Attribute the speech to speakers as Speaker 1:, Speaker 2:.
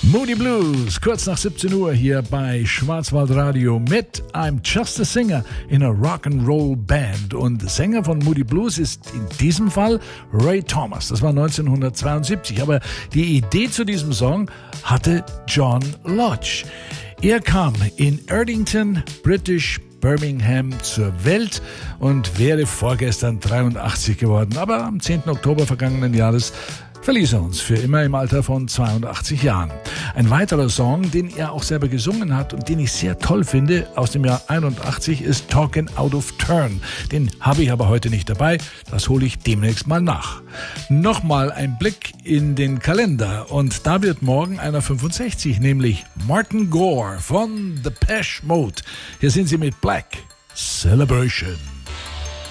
Speaker 1: Moody Blues, kurz nach 17 Uhr hier bei Schwarzwaldradio mit I'm Just a Singer in a Rock'n'Roll Band. Und Sänger von Moody Blues ist in diesem Fall Ray Thomas. Das war 1972. Aber die Idee zu diesem Song hatte John Lodge. Er kam in Erdington, British Birmingham zur Welt und wäre vorgestern 83 geworden. Aber am 10. Oktober vergangenen Jahres verließ er uns für immer im Alter von 82 Jahren. Ein weiterer Song, den er auch selber gesungen hat und den ich sehr toll finde, aus dem Jahr 81, ist Talkin' Out of Turn. Den habe ich aber heute nicht dabei, das hole ich demnächst mal nach. Nochmal ein Blick in den Kalender und da wird morgen einer 65, nämlich Martin Gore von Depeche Mode. Hier sind sie mit Black Celebration.